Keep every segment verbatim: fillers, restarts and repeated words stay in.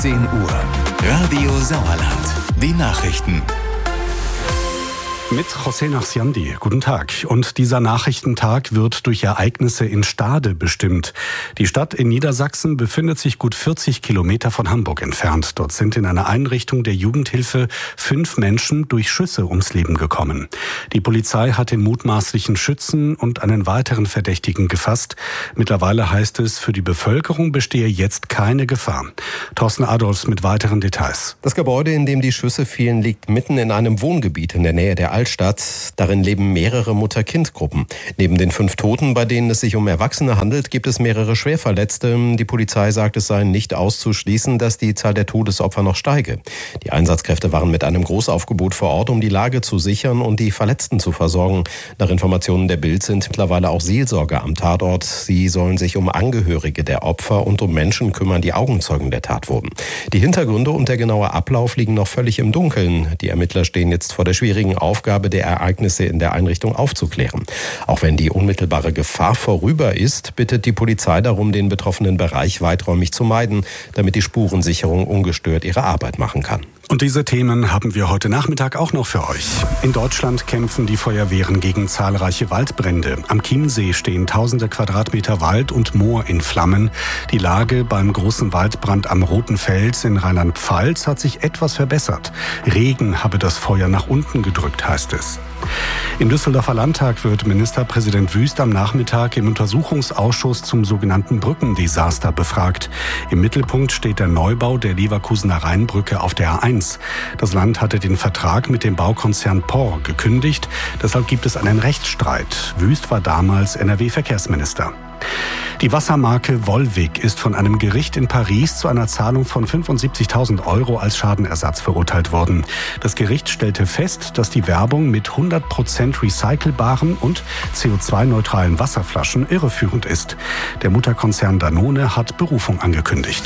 zehn Uhr. Radio Sauerland. Die Nachrichten. Mit José Nachsiandi. Guten Tag. Und dieser Nachrichtentag wird durch Ereignisse in Stade bestimmt. Die Stadt in Niedersachsen befindet sich gut vierzig Kilometer von Hamburg entfernt. Dort sind in einer Einrichtung der Jugendhilfe fünf Menschen durch Schüsse ums Leben gekommen. Die Polizei hat den mutmaßlichen Schützen und einen weiteren Verdächtigen gefasst. Mittlerweile heißt es, für die Bevölkerung bestehe jetzt keine Gefahr. Thorsten Adolfs mit weiteren Details. Das Gebäude, in dem die Schüsse fielen, liegt mitten in einem Wohngebiet in der Nähe der Altstadt. Darin leben mehrere Mutter-Kind-Gruppen. Neben den fünf Toten, bei denen es sich um Erwachsene handelt, gibt es mehrere Schwerverletzte. Die Polizei sagt, es sei nicht auszuschließen, dass die Zahl der Todesopfer noch steige. Die Einsatzkräfte waren mit einem Großaufgebot vor Ort, um die Lage zu sichern und die Verletzten zu versorgen. Nach Informationen der Bild sind mittlerweile auch Seelsorger am Tatort. Sie sollen sich um Angehörige der Opfer und um Menschen kümmern, die Augenzeugen der Tat wurden. Die Hintergründe und der genaue Ablauf liegen noch völlig im Dunkeln. Die Ermittler stehen jetzt vor der schwierigen Aufgabe, der Ereignisse in der Einrichtung aufzuklären. Auch wenn die unmittelbare Gefahr vorüber ist, bittet die Polizei darum, den betroffenen Bereich weiträumig zu meiden, damit die Spurensicherung ungestört ihre Arbeit machen kann. Und diese Themen haben wir heute Nachmittag auch noch für euch. In Deutschland kämpfen die Feuerwehren gegen zahlreiche Waldbrände. Am Chiemsee stehen tausende Quadratmeter Wald und Moor in Flammen. Die Lage beim großen Waldbrand am Roten Fels in Rheinland-Pfalz hat sich etwas verbessert. Regen habe das Feuer nach unten gedrückt, heißt es. Im Düsseldorfer Landtag wird Ministerpräsident Wüst am Nachmittag im Untersuchungsausschuss zum sogenannten Brückendesaster befragt. Im Mittelpunkt steht der Neubau der Leverkusener Rheinbrücke auf der A eins. Das Land hatte den Vertrag mit dem Baukonzern P O R gekündigt. Deshalb gibt es einen Rechtsstreit. Wüst war damals N R W-Verkehrsminister. Die Wassermarke Volvic ist von einem Gericht in Paris zu einer Zahlung von fünfundsiebzigtausend Euro als Schadenersatz verurteilt worden. Das Gericht stellte fest, dass die Werbung mit hundert Prozent recycelbaren und C O zwei neutralen Wasserflaschen irreführend ist. Der Mutterkonzern Danone hat Berufung angekündigt.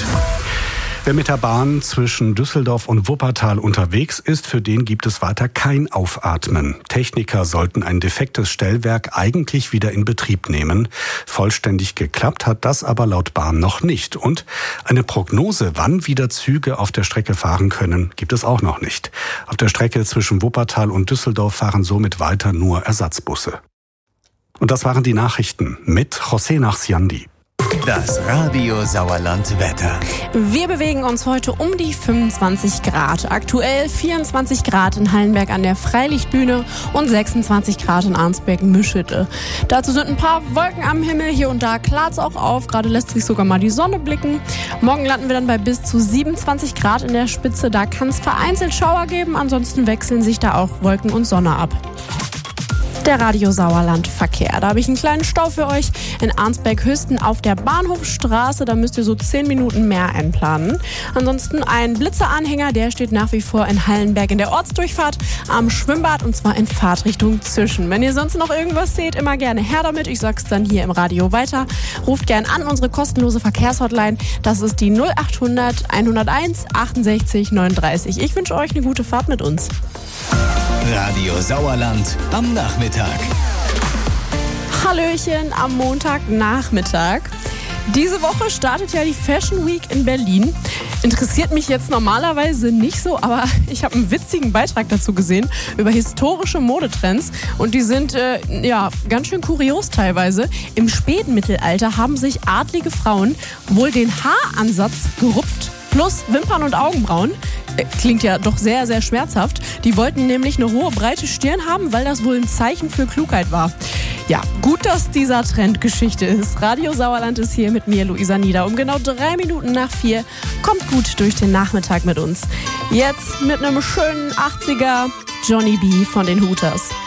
Wer mit der Bahn zwischen Düsseldorf und Wuppertal unterwegs ist, für den gibt es weiter kein Aufatmen. Techniker sollten ein defektes Stellwerk eigentlich wieder in Betrieb nehmen. Vollständig geklappt hat das aber laut Bahn noch nicht. Und eine Prognose, wann wieder Züge auf der Strecke fahren können, gibt es auch noch nicht. Auf der Strecke zwischen Wuppertal und Düsseldorf fahren somit weiter nur Ersatzbusse. Und das waren die Nachrichten mit José Nachsiandi. Das Radio Sauerland Wetter. Wir bewegen uns heute um die fünfundzwanzig Grad. Aktuell vierundzwanzig Grad in Hallenberg an der Freilichtbühne und sechsundzwanzig Grad in Arnsberg-Müschede. Dazu sind ein paar Wolken am Himmel. Hier und da klart es auch auf. Gerade lässt sich sogar mal die Sonne blicken. Morgen landen wir dann bei bis zu siebenundzwanzig Grad in der Spitze. Da kann es vereinzelt Schauer geben. Ansonsten wechseln sich da auch Wolken und Sonne ab. Der Radio Sauerland Verkehr. Da habe ich einen kleinen Stau für euch in Arnsberg-Hüsten auf der Bahnhofstraße. Da müsst ihr so zehn Minuten mehr einplanen. Ansonsten ein Blitzeranhänger, der steht nach wie vor in Hallenberg in der Ortsdurchfahrt am Schwimmbad und zwar in Fahrtrichtung Züschen. Wenn ihr sonst noch irgendwas seht, immer gerne her damit. Ich sag's dann hier im Radio weiter. Ruft gern an unsere kostenlose Verkehrshotline. Das ist die null acht hundert hunderteins achtundsechzig neununddreißig. Ich wünsche euch eine gute Fahrt mit uns. Radio Sauerland am Nachmittag. Hallöchen am Montagnachmittag. Diese Woche startet ja die Fashion Week in Berlin. Interessiert mich jetzt normalerweise nicht so, aber ich habe einen witzigen Beitrag dazu gesehen über historische Modetrends und die sind äh, ja ganz schön kurios teilweise. Im späten Mittelalter haben sich adlige Frauen wohl den Haaransatz gerupft plus Wimpern und Augenbrauen. Klingt ja doch sehr, sehr schmerzhaft. Die wollten nämlich eine hohe, breite Stirn haben, weil das wohl ein Zeichen für Klugheit war. Ja, gut, dass dieser Trend Geschichte ist. Radio Sauerland ist hier mit mir, Luisa Nieder. Um genau drei Minuten nach vier. Kommt gut durch den Nachmittag mit uns. Jetzt mit einem schönen achtziger Johnny B. von den Hooters.